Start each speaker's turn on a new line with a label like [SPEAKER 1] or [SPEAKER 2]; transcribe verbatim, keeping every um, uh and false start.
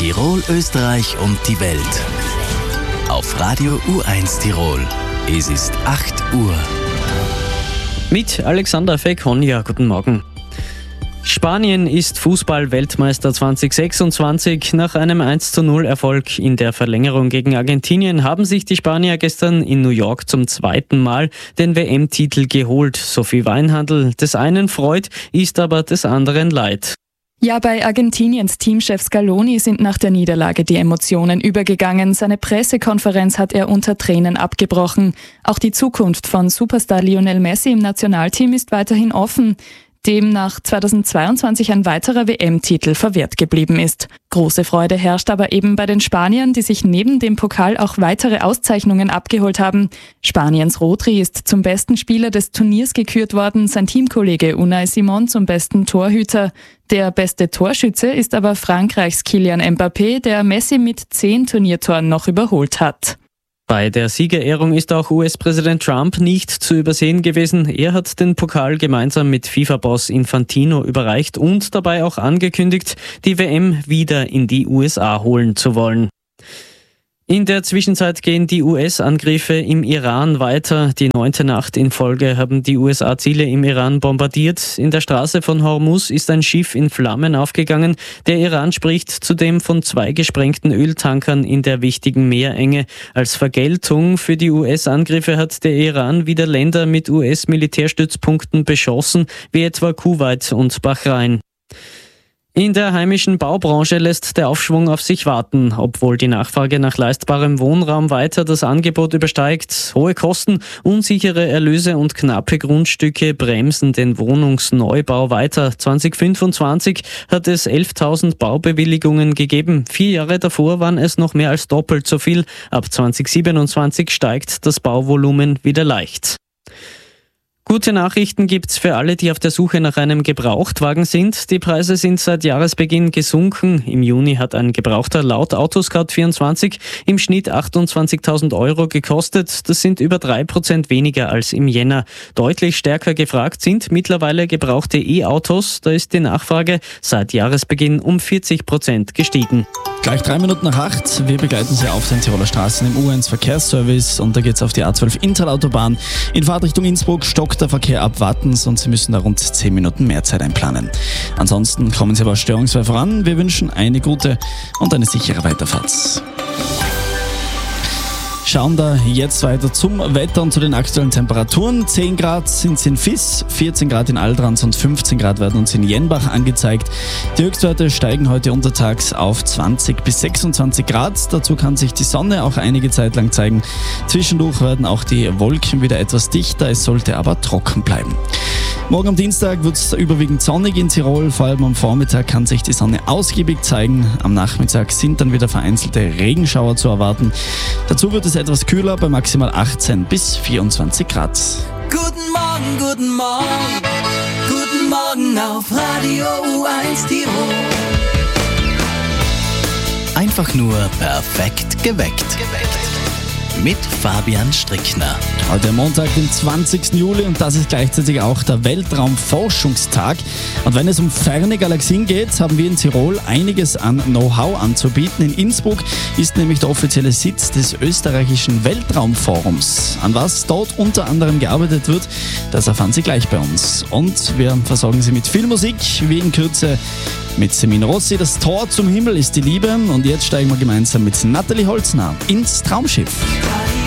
[SPEAKER 1] Tirol, Österreich und die Welt. Auf Radio U eins Tirol. Es ist acht Uhr.
[SPEAKER 2] Mit Alexander Fekonja, guten Morgen. Spanien ist Fußball-Weltmeister zwanzig sechsundzwanzig. Nach einem eins zu null Erfolg in der Verlängerung gegen Argentinien haben sich die Spanier gestern in New York zum zweiten Mal den W M-Titel geholt. Sophie Weinhandl, des einen freut, ist aber des anderen leid.
[SPEAKER 3] Ja, bei Argentiniens Teamchef Scaloni sind nach der Niederlage die Emotionen übergegangen. Seine Pressekonferenz hat er unter Tränen abgebrochen. Auch die Zukunft von Superstar Lionel Messi im Nationalteam ist weiterhin offen, dem nach zweitausendzweiundzwanzig ein weiterer W M-Titel verwehrt geblieben ist. Große Freude herrscht aber eben bei den Spaniern, die sich neben dem Pokal auch weitere Auszeichnungen abgeholt haben. Spaniens Rodri ist zum besten Spieler des Turniers gekürt worden, sein Teamkollege Unai Simon zum besten Torhüter. Der beste Torschütze ist aber Frankreichs Kylian Mbappé, der Messi mit zehn Turniertoren noch überholt hat.
[SPEAKER 2] Bei der Siegerehrung ist auch U S-Präsident Trump nicht zu übersehen gewesen. Er hat den Pokal gemeinsam mit FIFA-Boss Infantino überreicht und dabei auch angekündigt, die W M wieder in die U S A holen zu wollen. In der Zwischenzeit gehen die U S-Angriffe im Iran weiter. Die neunte Nacht in Folge haben die U S A Ziele im Iran bombardiert. In der Straße von Hormuz ist ein Schiff in Flammen aufgegangen. Der Iran spricht zudem von zwei gesprengten Öltankern in der wichtigen Meerenge. Als Vergeltung für die U S-Angriffe hat der Iran wieder Länder mit U S-Militärstützpunkten beschossen, wie etwa Kuwait und Bahrain. In der heimischen Baubranche lässt der Aufschwung auf sich warten. Obwohl die Nachfrage nach leistbarem Wohnraum weiter das Angebot übersteigt, hohe Kosten, unsichere Erlöse und knappe Grundstücke bremsen den Wohnungsneubau weiter. zwanzig fünfundzwanzig hat es elftausend Baubewilligungen gegeben. Vier Jahre davor waren es noch mehr als doppelt so viel. Ab zwanzig siebenundzwanzig steigt das Bauvolumen wieder leicht. Gute Nachrichten gibt's für alle, die auf der Suche nach einem Gebrauchtwagen sind. Die Preise sind seit Jahresbeginn gesunken. Im Juni hat ein Gebrauchter laut Autoscout vierundzwanzig im Schnitt achtundzwanzigtausend Euro gekostet. Das sind über drei Prozent weniger als im Jänner. Deutlich stärker gefragt sind mittlerweile gebrauchte E-Autos. Da ist die Nachfrage seit Jahresbeginn um vierzig Prozent gestiegen.
[SPEAKER 4] Gleich drei Minuten nach acht. Wir begleiten Sie auf den Tiroler Straßen im U eins Verkehrsservice und da geht's auf die A zwölf Inntal-Autobahn. In Fahrtrichtung Innsbruck stockt der Verkehr ab Wattens und Sie müssen da rund zehn Minuten mehr Zeit einplanen. Ansonsten kommen Sie aber störungsfrei voran. Wir wünschen eine gute und eine sichere Weiterfahrt. Schauen da jetzt weiter zum Wetter und zu den aktuellen Temperaturen. zehn Grad sind es in Viss, vierzehn Grad in Aldrans und fünfzehn Grad werden uns in Jenbach angezeigt. Die Höchstwerte steigen heute untertags auf zwanzig bis sechsundzwanzig Grad. Dazu kann sich die Sonne auch einige Zeit lang zeigen. Zwischendurch werden auch die Wolken wieder etwas dichter, es sollte aber trocken bleiben. Morgen am Dienstag wird es überwiegend sonnig in Tirol, vor allem am Vormittag kann sich die Sonne ausgiebig zeigen. Am Nachmittag sind dann wieder vereinzelte Regenschauer zu erwarten. Dazu wird es etwas kühler bei maximal achtzehn bis vierundzwanzig Grad.
[SPEAKER 5] Guten Morgen, guten Morgen, guten Morgen auf Radio U eins Tirol.
[SPEAKER 1] Einfach nur perfekt geweckt. Mit Fabian Strickner.
[SPEAKER 4] Heute Montag, den zwanzigsten Juli und das ist gleichzeitig auch der Weltraumforschungstag. Und wenn es um ferne Galaxien geht, haben wir in Tirol einiges an Know-how anzubieten. In Innsbruck ist nämlich der offizielle Sitz des österreichischen Weltraumforums. An was dort unter anderem gearbeitet wird, das erfahren Sie gleich bei uns. Und wir versorgen Sie mit viel Musik, wie in Kürze mit Semino Rossi. Das Tor zum Himmel ist die Liebe. Und jetzt steigen wir gemeinsam mit Nathalie Holzner ins Traumschiff.